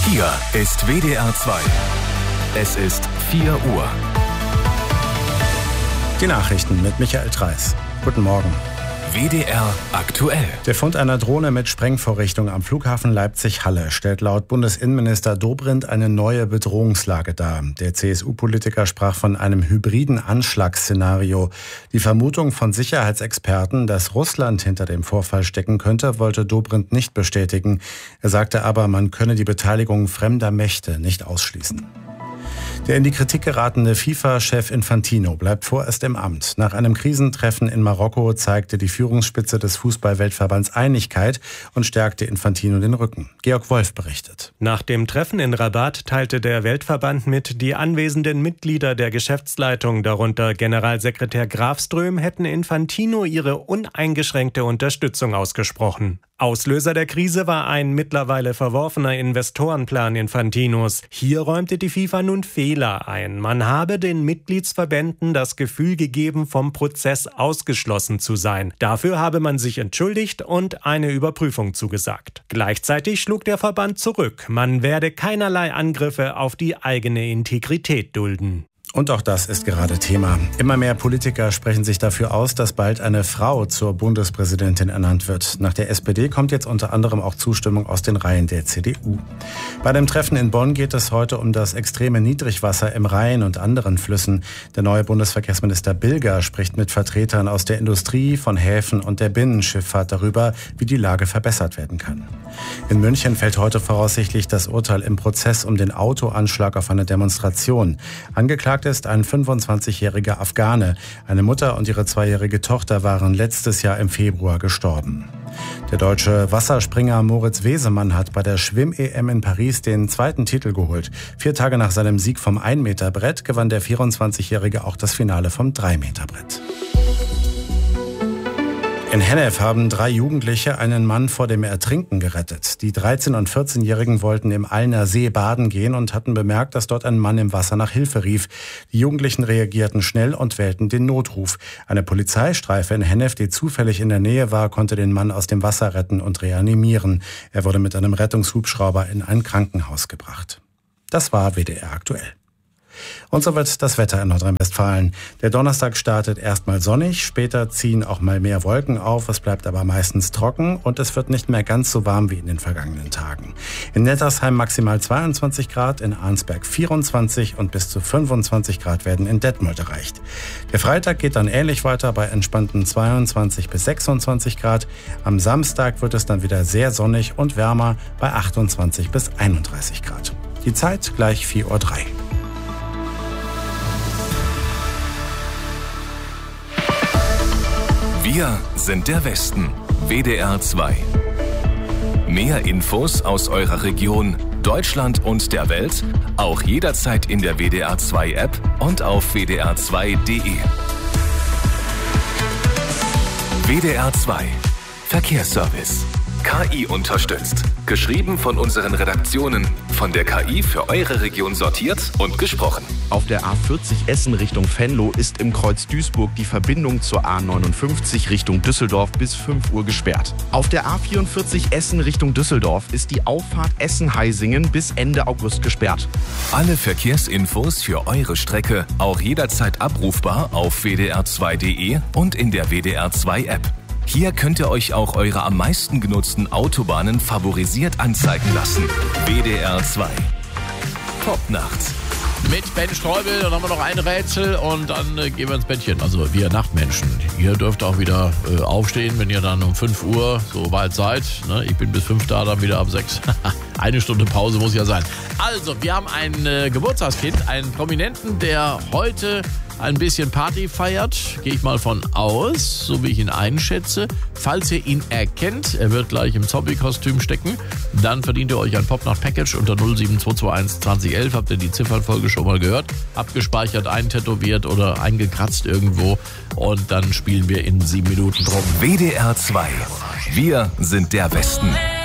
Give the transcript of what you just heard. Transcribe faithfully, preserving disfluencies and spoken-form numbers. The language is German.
Hier ist W D R zwei. Es ist vier Uhr. Die Nachrichten mit Michael Treis. Guten Morgen. W D R aktuell. Der Fund einer Drohne mit Sprengvorrichtung am Flughafen Leipzig-Halle stellt laut Bundesinnenminister Dobrindt eine neue Bedrohungslage dar. Der C S U-Politiker sprach von einem hybriden Anschlagsszenario. Die Vermutung von Sicherheitsexperten, dass Russland hinter dem Vorfall stecken könnte, wollte Dobrindt nicht bestätigen. Er sagte aber, man könne die Beteiligung fremder Mächte nicht ausschließen. Der in die Kritik geratene FIFA-Chef Infantino bleibt vorerst im Amt. Nach einem Krisentreffen in Marokko zeigte die Führungsspitze des Fußball-Weltverbands Einigkeit und stärkte Infantino den Rücken. Georg Wolf berichtet. Nach dem Treffen in Rabat teilte der Weltverband mit, die anwesenden Mitglieder der Geschäftsleitung, darunter Generalsekretär Grafström, hätten Infantino ihre uneingeschränkte Unterstützung ausgesprochen. Auslöser der Krise war ein mittlerweile verworfener Investorenplan Infantinos. Hier räumte die FIFA nun Fehler ein. Man habe den Mitgliedsverbänden das Gefühl gegeben, vom Prozess ausgeschlossen zu sein. Dafür habe man sich entschuldigt und eine Überprüfung zugesagt. Gleichzeitig schlug der Verband zurück. Man werde keinerlei Angriffe auf die eigene Integrität dulden. Und auch das ist gerade Thema. Immer mehr Politiker sprechen sich dafür aus, dass bald eine Frau zur Bundespräsidentin ernannt wird. Nach der S P D kommt jetzt unter anderem auch Zustimmung aus den Reihen der C D U. Bei dem Treffen in Bonn geht es heute um das extreme Niedrigwasser im Rhein und anderen Flüssen. Der neue Bundesverkehrsminister Bilger spricht mit Vertretern aus der Industrie, von Häfen und der Binnenschifffahrt darüber, wie die Lage verbessert werden kann. In München fällt heute voraussichtlich das Urteil im Prozess um den Autoanschlag auf eine Demonstration. Angeklagt ist ein fünfundzwanzigjähriger Afghane. Eine Mutter und ihre zweijährige Tochter waren letztes Jahr im Februar gestorben. Der deutsche Wasserspringer Moritz Wesemann hat bei der Schwimm-E M in Paris den zweiten Titel geholt. Vier Tage nach seinem Sieg vom ein-Meter-Brett gewann der vierundzwanzigjährige auch das Finale vom drei-Meter-Brett. In Hennef haben drei Jugendliche einen Mann vor dem Ertrinken gerettet. Die dreizehn- und vierzehnjährigen wollten im Allner See baden gehen und hatten bemerkt, dass dort ein Mann im Wasser nach Hilfe rief. Die Jugendlichen reagierten schnell und wählten den Notruf. Eine Polizeistreife in Hennef, die zufällig in der Nähe war, konnte den Mann aus dem Wasser retten und reanimieren. Er wurde mit einem Rettungshubschrauber in ein Krankenhaus gebracht. Das war W D R aktuell. Und so wird das Wetter in Nordrhein-Westfalen. Der Donnerstag startet erstmal sonnig, später ziehen auch mal mehr Wolken auf, es bleibt aber meistens trocken und es wird nicht mehr ganz so warm wie in den vergangenen Tagen. In Nettersheim maximal zweiundzwanzig Grad, in Arnsberg vierundzwanzig und bis zu fünfundzwanzig Grad werden in Detmold erreicht. Der Freitag geht dann ähnlich weiter bei entspannten zweiundzwanzig bis sechsundzwanzig Grad. Am Samstag wird es dann wieder sehr sonnig und wärmer bei achtundzwanzig bis einunddreißig Grad. Die Zeit gleich vier Uhr drei. Wir sind der Westen. W D R zwei. Mehr Infos aus eurer Region, Deutschland und der Welt, auch jederzeit in der W D R zwei App und auf w d r zwei punkt d e. W D R zwei. Verkehrsservice. K I unterstützt. Geschrieben von unseren Redaktionen. Von der K I für eure Region sortiert und gesprochen. Auf der A vierzig Essen Richtung Venlo ist im Kreuz Duisburg die Verbindung zur A neunundfünfzig Richtung Düsseldorf bis fünf Uhr gesperrt. Auf der A vierundvierzig Essen Richtung Düsseldorf ist die Auffahrt Essen-Heisingen bis Ende August gesperrt. Alle Verkehrsinfos für eure Strecke auch jederzeit abrufbar auf w d r zwei punkt d e und in der W D R zwei App. Hier könnt ihr euch auch eure am meisten genutzten Autobahnen favorisiert anzeigen lassen. W D R zwei. Top-Nacht. Mit Ben Streubel, dann haben wir noch ein Rätsel und dann äh, gehen wir ins Bettchen. Also wir Nachtmenschen. Ihr dürft auch wieder äh, aufstehen, wenn ihr dann um fünf Uhr so weit seid. Ne? Ich bin bis fünf da, dann wieder ab sechs. Eine Stunde Pause muss ja sein. Also, wir haben ein äh, Geburtstagskind, einen Prominenten, der heute ein bisschen Party feiert, gehe ich mal von aus, so wie ich ihn einschätze. Falls ihr ihn erkennt, er wird gleich im Zombie-Kostüm stecken, dann verdient ihr euch ein Pop-Nacht-Package unter null sieben zwei zwei eins zwanzig elf. Habt ihr die Ziffernfolge schon mal gehört? Abgespeichert, eintätowiert oder eingekratzt irgendwo und dann spielen wir in sieben Minuten drum. W D R zwei. Wir sind der Westen.